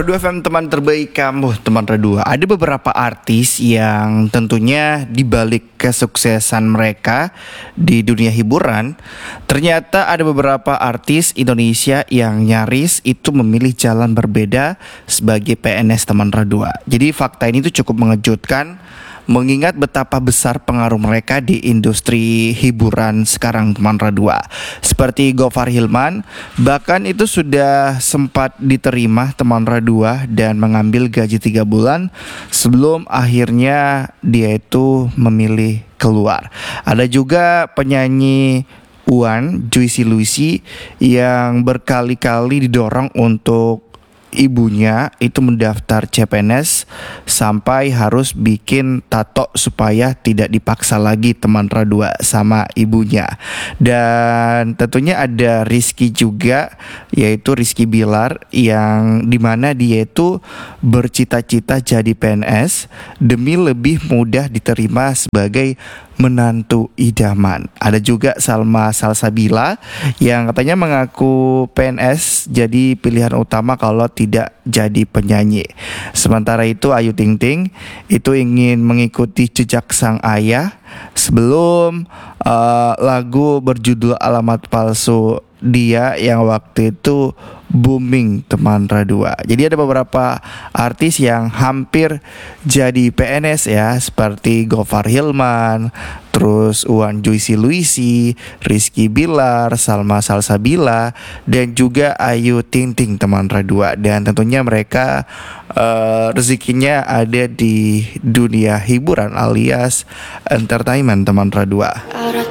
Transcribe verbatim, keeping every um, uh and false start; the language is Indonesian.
Radua F M, teman terbaik kamu, teman Radua. Ada beberapa artis yang tentunya dibalik kesuksesan mereka di dunia hiburan, ternyata ada beberapa artis Indonesia yang nyaris itu memilih jalan berbeda sebagai P N S, teman Radua. Jadi fakta ini tuh cukup mengejutkan, mengingat betapa besar pengaruh mereka di industri hiburan sekarang, teman Radua. Seperti Gofar Hilman, bahkan itu sudah sempat diterima, teman Radua, dan mengambil gaji tiga bulan sebelum akhirnya dia itu memilih keluar. Ada juga penyanyi Uwan, Juicy Luicy, yang berkali-kali didorong untuk ibunya itu mendaftar C P N S sampai harus bikin tato supaya tidak dipaksa lagi, teman Radua, sama ibunya. Dan tentunya ada Rizky juga, yaitu Rizky Bilar, yang dimana dia itu bercita-cita jadi P N S demi lebih mudah diterima sebagai menantu idaman. Ada juga Salma Salsabila yang katanya mengaku P N S jadi pilihan utama kalau tidak jadi penyanyi. Sementara itu Ayu Ting Ting itu ingin mengikuti jejak sang ayah sebelum uh, lagu berjudul Alamat Palsu dia yang waktu itu booming, teman Radua. Jadi ada beberapa artis yang hampir jadi P N S ya, seperti Gofar Hilman, terus Uwan Juicy Luicy, Rizky Bilar, Salma Salsabila, dan juga Ayu Ting Ting, teman Radua. Dan tentunya mereka uh, rezekinya ada di dunia hiburan alias entertainment, teman Radua.